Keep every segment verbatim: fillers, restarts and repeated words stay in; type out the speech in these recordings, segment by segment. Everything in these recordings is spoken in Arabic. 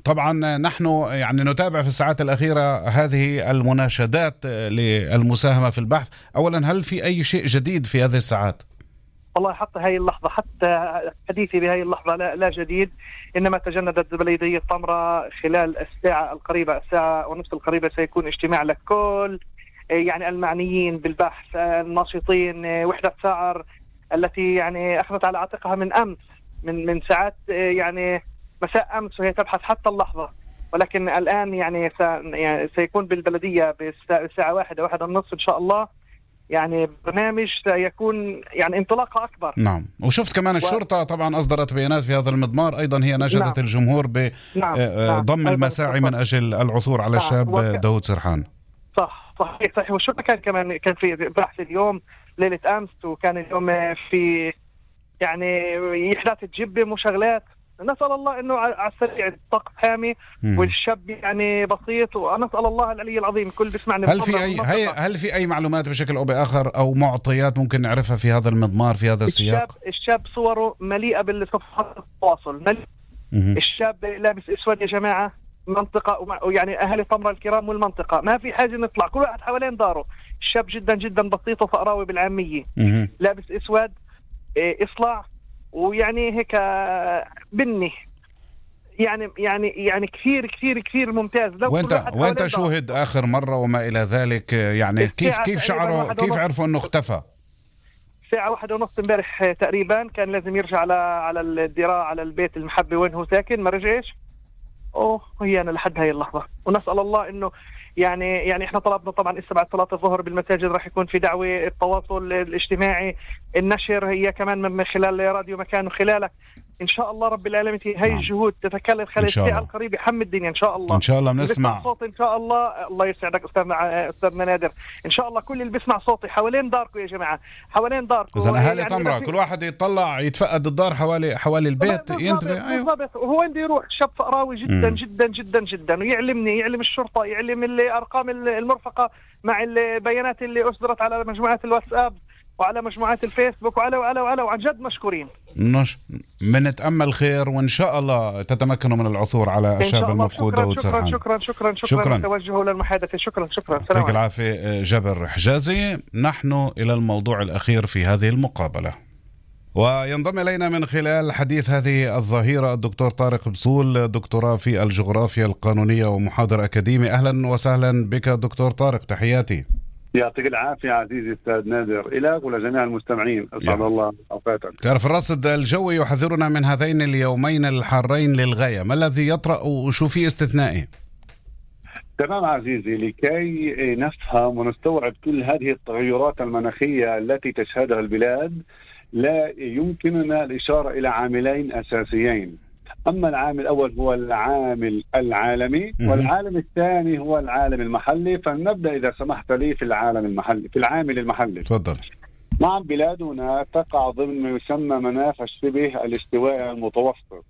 طبعا نحن يعني نتابع في الساعات الأخيرة هذه المناشدات للمساهمة في البحث. أولا، هل في أي شيء جديد في هذه الساعات؟ والله حتى هاي اللحظة، حتى حديثي بهاي اللحظة لا, لا جديد، إنما تجندت بلدية طمرة خلال الساعة القريبة، الساعة ونصف القريبة سيكون اجتماع لكل يعني المعنيين بالبحث، الناشطين، وحدة سعر التي يعني أخذت على عاتقها من أمس، من من ساعات يعني مساء أمس وهي تبحث حتى اللحظة. ولكن الآن يعني, يعني سيكون بالبلدية بالساعة واحدة واحدة النصف إن شاء الله يعني برنامج سيكون يعني انطلاقة أكبر. نعم. وشفت كمان الشرطة طبعا أصدرت بيانات في هذا المضمار، أيضا هي ناشدت نعم. الجمهور بضم نعم. المساعي من أجل العثور على نعم. الشاب وك... داود سرحان. صح صحيح صحيح. والشرطة كان كمان كان في بحث اليوم ليلة أمس، وكان اليوم في يعني يحدث تجيب مشغلات. نسأل الله إنه على السريع الطقس حامي والشاب يعني بسيط، ونسأل الله العلي العظيم كل بيسمعني. هل في أي هي هل في أي معلومات بشكل أو بآخر أو معطيات ممكن نعرفها في هذا المضمار في هذا السياق؟ الشاب الشاب صوره مليئة بالصفحات التواصل. الشاب لابس أسود يا جماعة، منطقة ويعني أهل طمرة الكرام والمنطقة ما في حاجة نطلع، كل واحد حوالين داره. الشاب جدا جدا بسيط وفقراوي بالعامية، لابس أسود إصلع ويعني هيك بني، يعني يعني يعني كثير كثير كثير ممتاز. لو وانت وانت شوهد اخر مره وما الى ذلك، يعني كيف كيف شعره، كيف عرفوا انه اختفى؟ ساعة واحدة ونص امبارح تقريبا، كان لازم يرجع على على الدراع على البيت المحبة وين هو ساكن، ما رجعش. اوه هي انا لحد هاي اللحظة، ونسأل الله انه يعني يعني احنا طلبنا طبعا لسه بعد صلاة الظهر بالمساجد راح يكون في دعوة، التواصل الاجتماعي، النشر هي كمان من خلال راديو مكان وخلالك ان شاء الله رب العالمين. هاي الجهود تتكلم خلال الساعة القريبة حم الدنيا ان شاء الله. ان شاء الله بنسمع صوت ان شاء الله. الله يسعدك استاذنا استاذنا نادر. ان شاء الله كل اللي بيسمع صوتي حوالين داركم يا جماعة، حوالين داركم. اذا اهالي يعني طمرة كل واحد يطلع يتفقد الدار حوالي حوالي البيت ينتبه. ايوه بالضبط. وهو عنده يروح شاب فقراوي جدا مم. جدا جدا جدا، ويعلمني، يعلم الشرطة، يعلم الارقام المرفقة مع البيانات اللي اصدرت على مجموعات الواتساب وعلى مجموعات الفيسبوك وعلى وعلى وعلى وعن جد مشكورين. نش بنتأمل خير، وإن شاء الله تتمكنوا من العثور على الشاب المفقود داود سرحان. شكرا شكرا شكرا شكرا توجهوا للمحادثة. شكرا شكرا. يعطيك العافية جابر حجازي. نحن إلى الموضوع الأخير في هذه المقابلة، وينضم إلينا من خلال حديث هذه الظهيرة الدكتور طارق بصول، دكتوراه في الجغرافيا القانونية ومحاضر أكاديمي. أهلا وسهلا بك دكتور طارق، تحياتي. يعطيك العافية عزيزي أستاذ نادر، إليك ولجميع المستمعين. أسعد الله أوقاتك. تعرف الرصد الجوي يحذرنا من هذين اليومين الحارين للغاية، ما الذي يطرأ وشو في استثنائي؟ تمام عزيزي، لكي نفهم ونستوعب كل هذه التغيرات المناخية التي تشهدها البلاد لا يمكننا الإشارة إلى عاملين أساسيين. أما العامل الأول هو العامل العالمي، والعامل الثاني هو العالم المحلي. فلنبدأ إذا سمحت لي في العالم المحلي، في العامل المحلي. تفضل. نعم، بلادنا تقع ضمن ما يسمى مناخ الشبه الاستوائي المتوسط،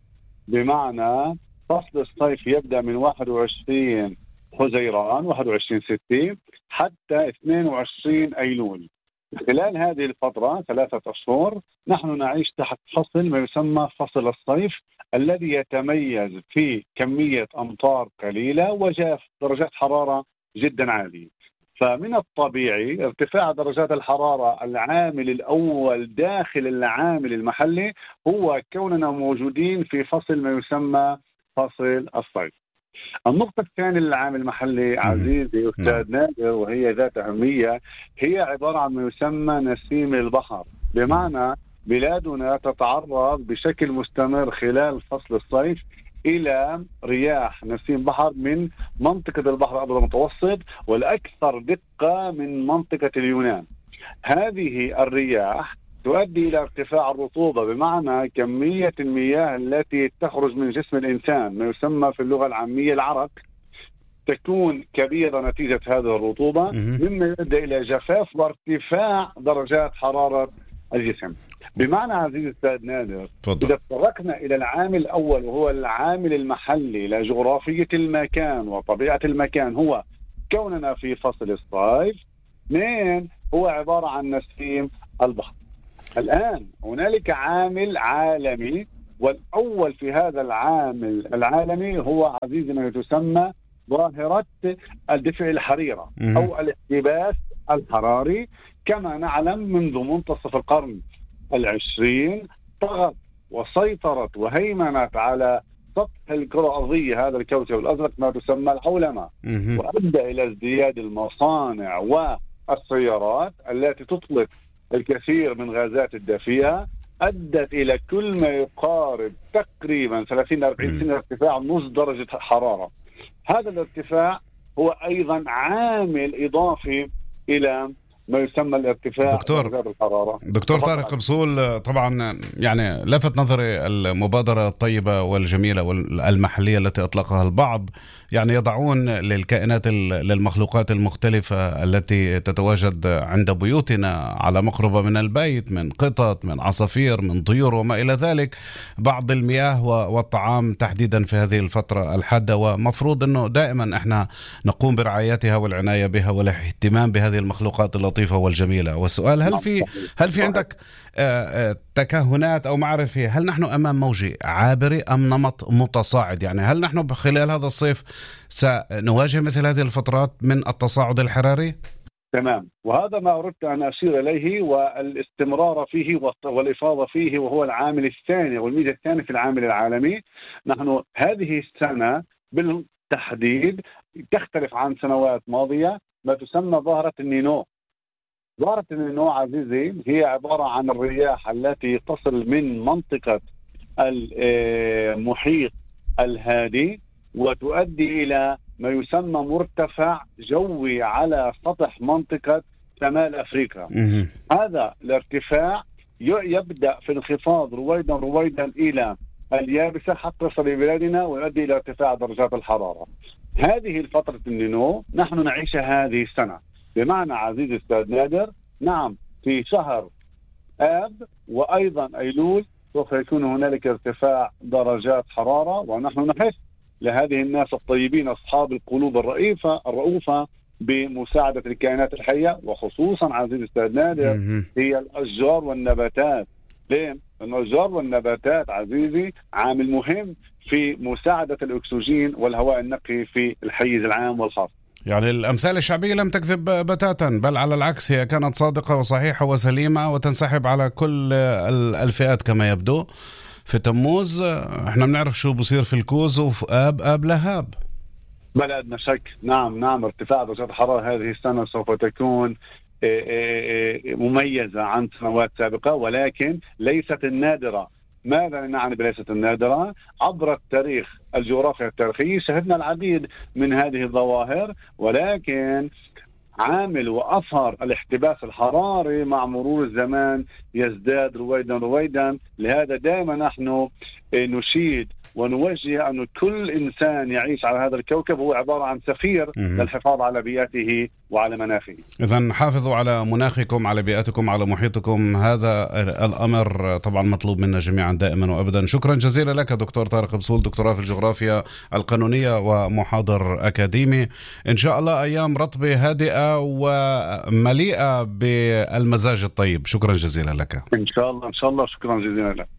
بمعنى فصل الصيف يبدأ من واحد وعشرين حزيران واحد وعشرين ستة حتى اثنين وعشرين أيلول. خلال هذه الفترة ثلاثة أشهر نحن نعيش تحت فصل ما يسمى فصل الصيف، الذي يتميز في كمية أمطار قليلة وجاف درجات حرارة جدا عالية. فمن الطبيعي ارتفاع درجات الحرارة. العامل الأول داخل العامل المحلي هو كوننا موجودين في فصل ما يسمى فصل الصيف. النقطة الثانية للعامل المحلي عزيزي أستاذ نادر، وهي ذات أهمية، هي عبارة عن ما يسمى نسيم البحر. بمعنى بلادنا تتعرض بشكل مستمر خلال فصل الصيف إلى رياح نسيم بحر من منطقة البحر الأبيض المتوسط، والأكثر دقة من منطقة اليونان. هذه الرياح تؤدي إلى ارتفاع الرطوبة، بمعنى كمية المياه التي تخرج من جسم الإنسان ما يسمى في اللغة العامية العرق تكون كبيرة نتيجة هذه الرطوبة، مما يؤدي إلى جفاف وارتفاع درجات حرارة الجسم. بمعنى عزيزي أستاذ نادر، إذا تطرقنا إلى العامل الأول وهو العامل المحلي لجغرافية المكان وطبيعة المكان، هو كوننا في فصل الصيف. اثنين، هو عبارة عن نسيم البحر. الآن هنالك عامل عالمي والأول في هذا العامل العالمي هو عزيزي ما تسمى ظاهرة الدفع الحريرة أو الاحتباس الحراري. كما نعلم منذ منتصف القرن العشرين طغت وسيطرت وهيمنت على سطح الكرة الأرضية هذا الكوكب الأزرق ما تسمى العولمة، وأدى إلى ازدياد المصانع والسيارات التي تطلق الكثير من غازات الدفيئة، أدت إلى كل ما يقارب تقريبا ثلاثين إلى أربعين سنة ارتفاع نص درجة حرارة. هذا الارتفاع هو أيضا عامل إضافي إلى ما يسمى الارتفاع دكتور درجات الحرارة. دكتور طارق بسول، طبعا يعني لفت نظري المبادرة الطيبة والجميلة والمحلية التي أطلقها البعض، يعني يضعون للكائنات للمخلوقات المختلفة التي تتواجد عند بيوتنا على مقربة من البيت من قطط من عصافير من طيور وما إلى ذلك بعض المياه والطعام تحديدا في هذه الفترة الحادة، ومفروض أنه دائما احنا نقوم برعايتها والعناية بها والاهتمام بهذه المخلوقات اللطيفة والجميلة. والسؤال هل في هل في عندك تكهنات أو معرفة هل نحن أمام موجة عابرة أم نمط متصاعد؟ يعني هل نحن خلال هذا الصيف سنواجه مثل هذه الفترات من التصاعد الحراري؟ تمام، وهذا ما أردت أن أشير إليه والاستمرار فيه والإفاضة فيه، وهو العامل الثاني والميزة الثانية في العامل العالمي. نحن هذه السنة بالتحديد تختلف عن سنوات ماضية ما تسمى ظاهرة النينو. ظاهرة النينو عزيزي هي عبارة عن الرياح التي تصل من منطقة المحيط الهادي وتؤدي إلى ما يسمى مرتفع جوي على سطح منطقة شمال أفريقيا. هذا الارتفاع يبدأ في انخفاض رويدا رويدا إلى اليابسة حتى يصل إلى بلادنا ويؤدي إلى ارتفاع درجات الحرارة. هذه الفترة النينو نحن نعيشها هذه السنة، بمعنى عزيزي أستاذ نادر نعم في شهر آب وأيضا أيلول سوف يكون هنالك ارتفاع درجات حرارة، ونحن نحس لهذه الناس الطيبين أصحاب القلوب الرئيفة الرؤوفة بمساعدة الكائنات الحية، وخصوصا عزيزي أستاذ نادر هي الأشجار والنباتات. ليه؟ لأن الأشجار والنباتات عزيزي عامل مهم في مساعدة الأكسجين والهواء النقي في الحيز العام والخاص. يعني الأمثال الشعبية لم تكذب بتاتا، بل على العكس هي كانت صادقة وصحيحة وسليمة وتنسحب على كل الفئات كما يبدو. في تموز احنا بنعرف شو بصير في الكوز وفي آب آب لهاب. بلا أدنى شك. نعم نعم ارتفاع درجات الحرارة هذه السنة سوف تكون مميزة عن سنوات سابقة، ولكن ليست النادرة. ماذا نعني بليست النادرة؟ عبر التاريخ الجغرافيا التاريخية شهدنا العديد من هذه الظواهر، ولكن عامل وأثر الاحتباس الحراري مع مرور الزمان يزداد رويدا رويدا. لهذا دائما نحن نشيد ونوجه أن كل إنسان يعيش على هذا الكوكب هو عبارة عن سفير للحفاظ على بيئته وعلى مناخه. إذن حافظوا على مناخكم على بيئتكم على محيطكم، هذا الأمر طبعا مطلوب منا جميعا دائما وأبدا. شكرا جزيلا لك دكتور طارق بسول، دكتوراه في الجغرافيا القانونية ومحاضر أكاديمي. إن شاء الله أيام رطبة هادئة ومليئة بالمزاج الطيب. شكرا جزيلا لك. إن شاء الله إن شاء الله شكرا جزيلا لك.